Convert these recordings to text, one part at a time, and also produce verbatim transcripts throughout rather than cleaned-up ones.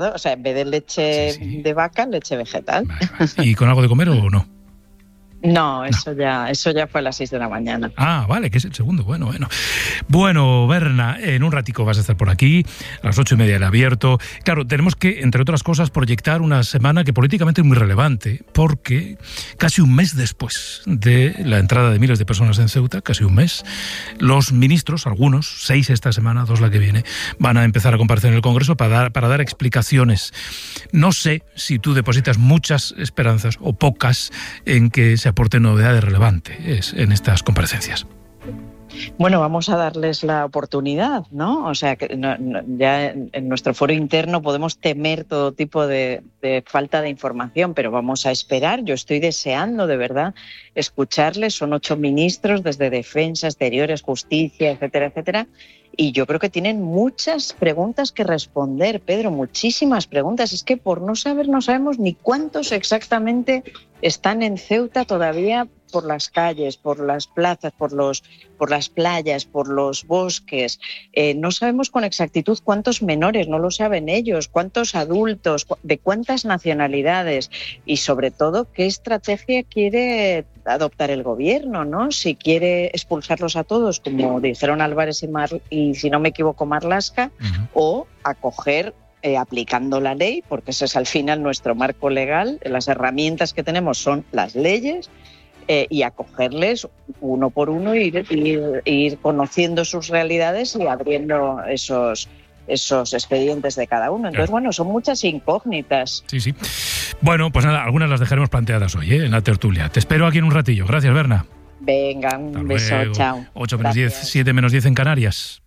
O sea, en vez de leche sí, sí. de vaca, leche vegetal. Vale, vale. ¿Y con algo de comer o no? No, eso, no. Ya, eso ya fue a las seis de la mañana. Ah, vale, que es el segundo. Bueno, bueno. Bueno, Berna, en un ratico vas a estar por aquí, a las ocho y media del abierto. Claro, tenemos que, entre otras cosas, proyectar una semana que políticamente es muy relevante, porque casi un mes después de la entrada de miles de personas en Ceuta, casi un mes, los ministros, algunos, seis esta semana, dos la que viene, van a empezar a comparecer en el Congreso para dar, para dar explicaciones. No sé si tú depositas muchas esperanzas o pocas en que se aporten novedades relevantes en estas comparecencias. Bueno, vamos a darles la oportunidad, ¿no? O sea, que no, no, ya en, en nuestro foro interno podemos temer todo tipo de, de falta de información, pero vamos a esperar. Yo estoy deseando, de verdad, escucharles. Son ocho ministros, desde Defensa, Exteriores, Justicia, etcétera, etcétera. Y yo creo que tienen muchas preguntas que responder, Pedro, muchísimas preguntas. Es que por no saber, no sabemos ni cuántos exactamente están en Ceuta todavía por las calles, por las plazas, por los, por las playas, por los bosques. Eh, no sabemos con exactitud cuántos menores, no lo saben ellos, cuántos adultos, de cuántas nacionalidades y sobre todo qué estrategia quiere adoptar el gobierno, ¿no? Si quiere expulsarlos a todos, como dijeron Álvarez y, Mar, y si no me equivoco Marlaska, uh-huh. o acoger Eh, aplicando la ley, porque ese es al final nuestro marco legal, las herramientas que tenemos son las leyes, eh, y acogerles uno por uno, ir, ir, ir conociendo sus realidades y abriendo esos, esos expedientes de cada uno. Entonces, bueno, son muchas incógnitas. Sí, sí. Bueno, pues nada, algunas las dejaremos planteadas hoy, ¿eh? En la tertulia. Te espero aquí en un ratillo. Gracias, Berna. Venga, un Hasta beso, luego. Chao. ocho menos diez, siete menos diez en Canarias.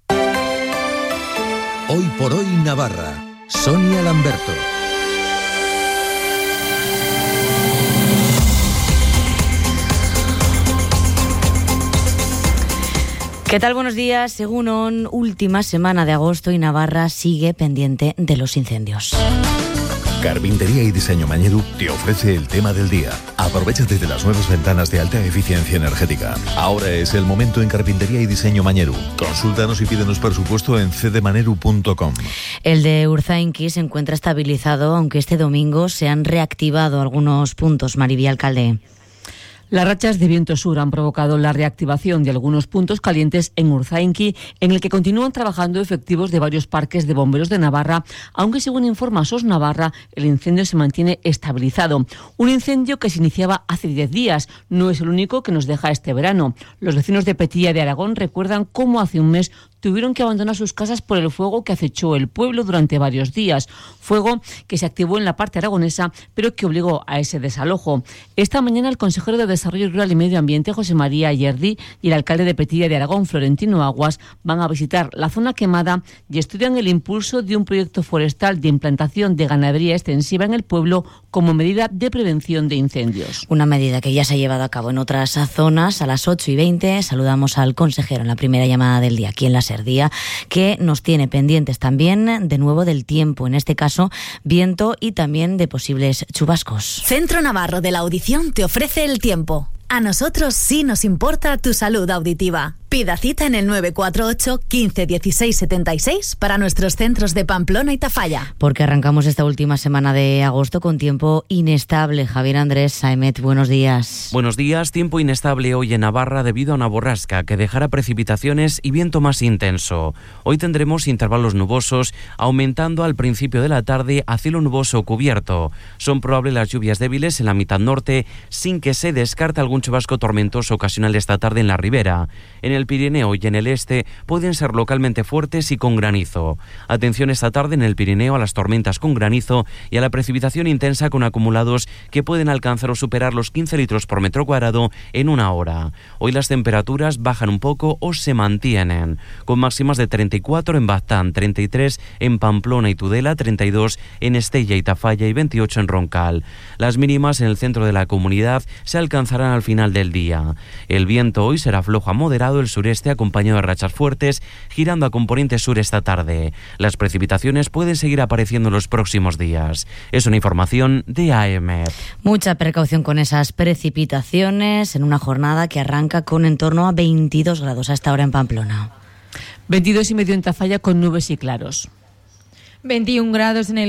Hoy por hoy Navarra, Sonia Lamberto. ¿Qué tal? Buenos días. Según ON, última semana de agosto y Navarra sigue pendiente de los incendios. Carpintería y Diseño Mañeru te ofrece el tema del día. Aprovechate de las nuevas ventanas de alta eficiencia energética. Ahora es el momento en Carpintería y Diseño Mañeru. Consúltanos y pídenos presupuesto en c d maneru punto com. El de Urzainqui se encuentra estabilizado, aunque este domingo se han reactivado algunos puntos. Maribí, alcalde. Las rachas de viento sur han provocado la reactivación de algunos puntos calientes en Urzainqui, en el que continúan trabajando efectivos de varios parques de bomberos de Navarra, aunque según informa SOS Navarra, el incendio se mantiene estabilizado. Un incendio que se iniciaba hace diez días, no es el único que nos deja este verano. Los vecinos de Petilla de Aragón recuerdan cómo hace un mes tuvieron que abandonar sus casas por el fuego que acechó el pueblo durante varios días. Fuego que se activó en la parte aragonesa, pero que obligó a ese desalojo. Esta mañana el consejero de Desarrollo Rural y Medio Ambiente, José María Ayerdi, y el alcalde de Petilla de Aragón, Florentino Aguas, van a visitar la zona quemada y estudian el impulso de un proyecto forestal de implantación de ganadería extensiva en el pueblo como medida de prevención de incendios. Una medida que ya se ha llevado a cabo en otras zonas. A las ocho y veinte saludamos al consejero en la primera llamada del día, aquí en la Día, que nos tiene pendientes también de nuevo del tiempo, en este caso viento y también de posibles chubascos. Centro Navarro de la Audición te ofrece el tiempo. A nosotros sí nos importa tu salud auditiva. Pida cita en el nueve cuatro ocho, quince, dieciséis, setenta y seis para nuestros centros de Pamplona y Tafalla. Porque arrancamos esta última semana de agosto con tiempo inestable. Javier Andrés Saemet, buenos días. Buenos días. Tiempo inestable hoy en Navarra debido a una borrasca que dejará precipitaciones y viento más intenso. Hoy tendremos intervalos nubosos, aumentando al principio de la tarde a cielo nuboso cubierto. Son probables las lluvias débiles en la mitad norte, sin que se descarte algún chubasco tormentoso ocasional esta tarde en la ribera. En el Pirineo y en el este pueden ser localmente fuertes y con granizo. Atención esta tarde en el Pirineo a las tormentas con granizo y a la precipitación intensa con acumulados que pueden alcanzar o superar los quince litros por metro cuadrado en una hora. Hoy las temperaturas bajan un poco o se mantienen, con máximas de treinta y cuatro en Baztán, treinta y tres en Pamplona y Tudela, treinta y dos en Estella y Tafalla y veintiocho en Roncal. Las mínimas en el centro de la comunidad se alcanzarán al final del día. El viento hoy será flojo a moderado el sureste acompañado de rachas fuertes, girando a componente sur esta tarde. Las precipitaciones pueden seguir apareciendo en los próximos días. Es una información de A M. Mucha precaución con esas precipitaciones en una jornada que arranca con en torno a veintidós grados hasta ahora en Pamplona. veintidós y medio en Tafalla con nubes y claros. veintiún grados en el